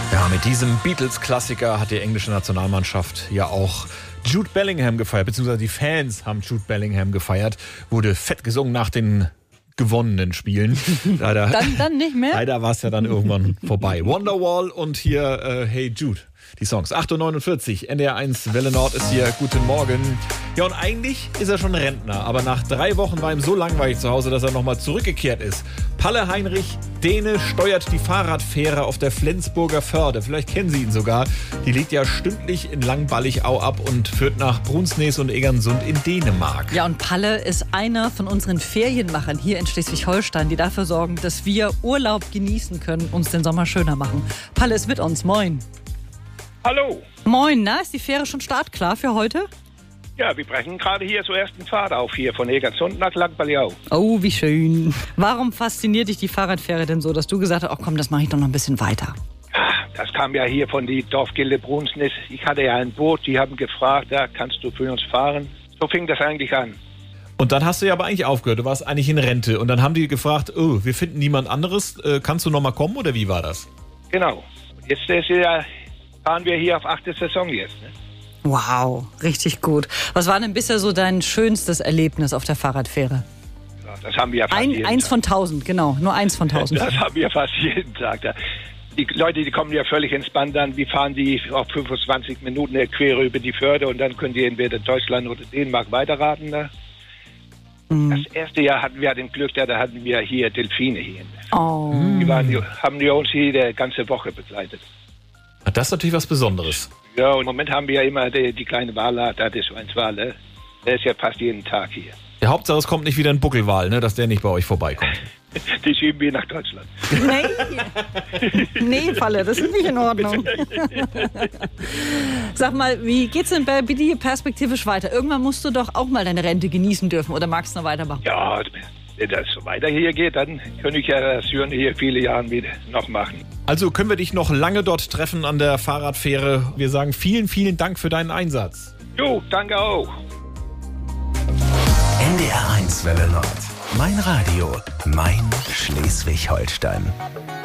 Ja, mit diesem Beatles-Klassiker hat die englische Nationalmannschaft ja auch Jude Bellingham gefeiert, beziehungsweise die Fans haben Jude Bellingham gefeiert. Wurde fett gesungen nach den gewonnenen Spielen. Leider, dann nicht mehr? Leider war es ja dann irgendwann vorbei. Wonderwall und hier Hey Jude. Die Songs. 8.49 Uhr, NDR1 Welle Nord ist hier. Guten Morgen. Ja, und eigentlich ist er schon Rentner, aber nach 3 Wochen war ihm so langweilig zu Hause, dass er nochmal zurückgekehrt ist. Palle Heinrich, Däne, steuert die Fahrradfähre auf der Flensburger Förde. Vielleicht kennen Sie ihn sogar. Die liegt ja stündlich in Langballigau ab und führt nach Brunsnes und Egersund in Dänemark. Ja, und Palle ist einer von unseren Ferienmachern hier in Schleswig-Holstein, die dafür sorgen, dass wir Urlaub genießen können, uns den Sommer schöner machen. Palle ist mit uns. Moin. Hallo. Moin, na, ist die Fähre schon startklar für heute? Ja, wir brechen gerade hier zur ersten Fahrt auf, hier von Egersund nach Langballigau. Oh, wie schön. Warum fasziniert dich die Fahrradfähre denn so, dass du gesagt hast, oh komm, das mache ich doch noch ein bisschen weiter? Das kam ja hier von die Dorfgilde Brunsnes. Ich hatte ja ein Boot, die haben gefragt, ja, kannst du für uns fahren? So fing das eigentlich an. Und dann hast du ja aber eigentlich aufgehört, du warst eigentlich in Rente. Und dann haben die gefragt, oh, wir finden niemand anderes, kannst du noch mal kommen oder wie war das? Genau. Und jetzt fahren wir hier auf 8. Saison jetzt. Ne? Wow, richtig gut. Was war denn bisher so dein schönstes Erlebnis auf der Fahrradfähre? Ja, das haben wir ja fast jeden Eins Tag. von 1000, genau. Nur eins von 1000. Das haben wir fast jeden Tag. Die Leute, die kommen ja völlig entspannt an. Wir fahren die auf 25 Minuten quer über die Förde und dann können die entweder Deutschland oder Dänemark weiterraten. Ne? Das erste Jahr hatten wir den Glück, da hatten wir hier Delfine hier. Oh. Die haben die uns hier die ganze Woche begleitet. Das ist natürlich was Besonderes. Ja, und im Moment haben wir ja immer die kleine Wale, da ist ein Wal, ne? Der ist ja fast jeden Tag hier. Der Hauptsache, es kommt nicht wieder ein Buckelwal, ne, dass der nicht bei euch vorbeikommt. Die schieben wir nach Deutschland. Nee, Palle, das ist nicht in Ordnung. Sag mal, wie geht's denn bei dir perspektivisch weiter? Irgendwann musst du doch auch mal deine Rente genießen dürfen oder magst du noch weitermachen? Ja, wenn das so weiter hier geht, dann könnte ich ja das Hören hier viele Jahre wieder noch machen. Also können wir dich noch lange dort treffen an der Fahrradfähre. Wir sagen vielen, vielen Dank für deinen Einsatz. Jo, danke auch. NDR1 Welle Nord. Mein Radio, mein Schleswig-Holstein.